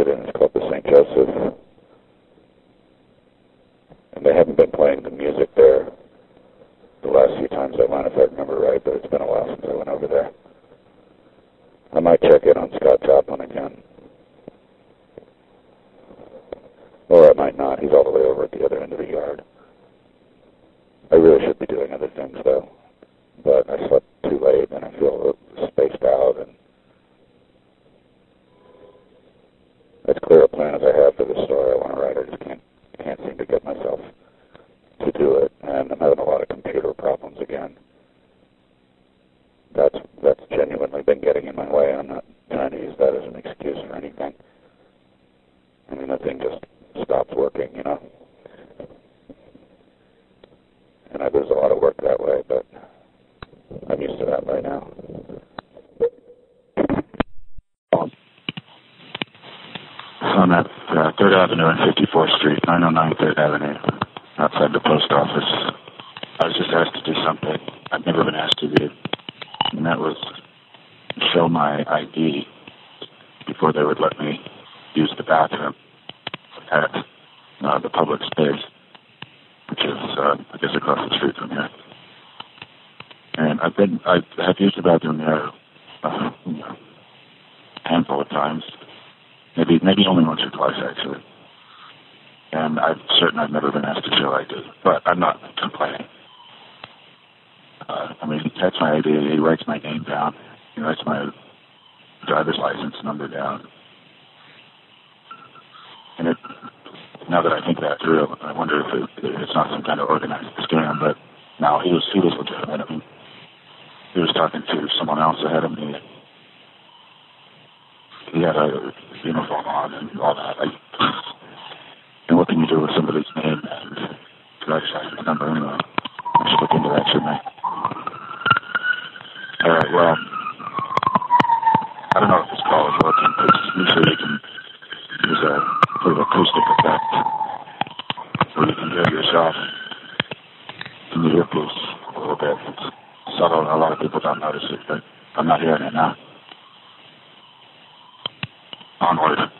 it, and it's called the St. Joseph. And they haven't been playing the music there the last few times I went, if I remember right, but it's been a while since I went over there. I might check in on Scott Joplin again. Or I might not. He's all the way over at the other end of the yard. I really should be doing other things, though. But I slept too late, and I feel spaced out, and as clear a plan as I have for this story I want to write. I just can't seem to get myself to do it, and I'm having a lot of computer problems again. That's genuinely been getting in my way. I'm not trying to use that as an excuse or anything. I mean, the thing just stops working, you know. And I lose a lot of work that way, but I'm used to that by now. I'm at 3rd Avenue and 54th Street, 909 3rd Avenue, outside the post office. I was just asked to do something I've never been asked to do, and that was show my ID before they would let me use the bathroom at the public space, which is, I guess, across the street from here. And I have used the bathroom there a handful of times, maybe only once or twice, actually. And I'm certain I've never been asked to show ID, but I'm not complaining. I mean, he checks my ID, he writes my name down, he writes my driver's license number down. And now that I think that through, I wonder if it's not some kind of organized scam, but no, he was legitimate. I mean, he was talking to someone else ahead of me. He had a uniform on and all that. And what can you do with somebody's name and driver's license number anyway? I should look into that, shouldn't I? All right, well, I don't know if this call is working, because usually you can use a sort of acoustic effect where you can hear yourself in the earpiece a little bit. It's subtle, and a lot of people don't notice it, but I'm not hearing it now. Onward.